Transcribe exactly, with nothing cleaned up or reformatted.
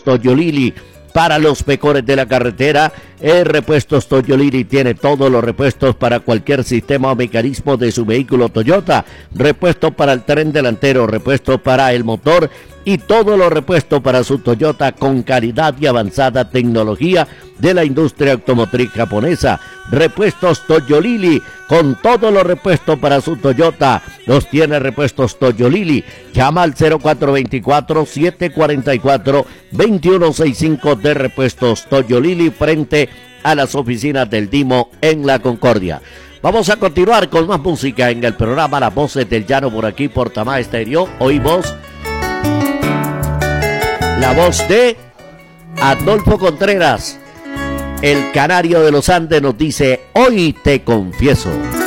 Toyolili. Para los pecores de la carretera, el Repuestos Toyolili tiene todos los repuestos para cualquier sistema o mecanismo de su vehículo Toyota. Repuestos para el tren delantero, repuestos para el motor y todos los repuestos para su Toyota con calidad y avanzada tecnología de la industria automotriz japonesa. Repuestos Toyolili, con todos los repuestos para su Toyota. Los tiene Repuestos Toyolili. Llama al cero cuatro dos cuatro, siete cuatro cuatro, dos uno seis cinco de Repuestos Toyolili frente a las oficinas del Dimo en La Concordia. Vamos a continuar con más música en el programa Las Voces del Llano por aquí por Tamá Estéreo. Oímos la voz de Adolfo Contreras, el canario de los Andes, nos dice: hoy te confieso.